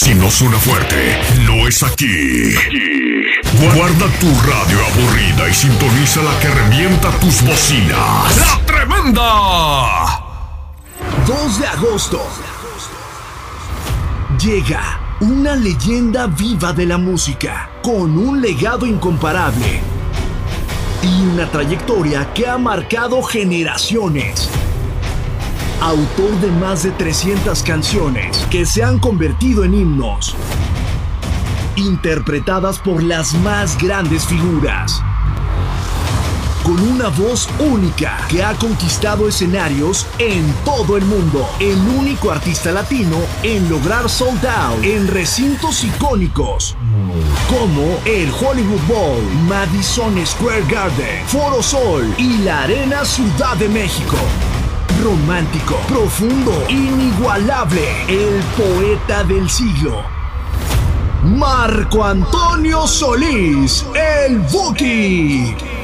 Si no suena fuerte, no es aquí. Guarda tu radio aburrida y sintoniza la que revienta tus bocinas. ¡La Tremenda! 2 de agosto. Llega una leyenda viva de la música, con un legado incomparable y una trayectoria que ha marcado generaciones. Autor de más de 300 canciones que se han convertido en himnos, interpretadas por las más grandes figuras. Con una voz única que ha conquistado escenarios en todo el mundo. El único artista latino en lograr sold out en recintos icónicos como el Hollywood Bowl, Madison Square Garden, Foro Sol y la Arena Ciudad de México. Romántico, profundo, inigualable, el poeta del siglo. Marco Antonio Solís, el Buki.